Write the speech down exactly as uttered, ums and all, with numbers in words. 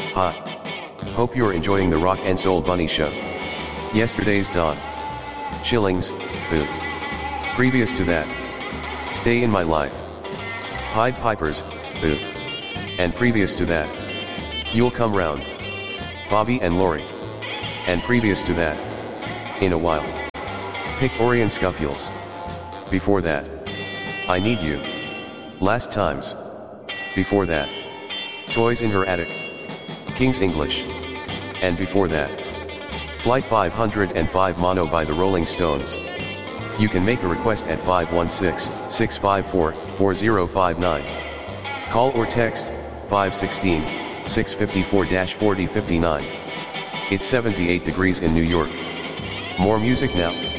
Hi. Hope you're enjoying the Rock and Soul Bunny Show. Yesterday's Don Chillings, boo. Previous to that, Stay in My Life, Pied Pipers, boo. And previous to that, You'll Come Round, Bobby and Lori. And previous to that, In a While, Pick Orion Scuffles. Before that, I Need You, Last Times. Before that, Toys in Her Attic, King's English. And before that, Flight five oh five Mono by the Rolling Stones. You can make a request at five one six, six five four, four zero five nine. Call or text five one six, six five four, four zero five nine. It's seventy-eight degrees in New York. More music now.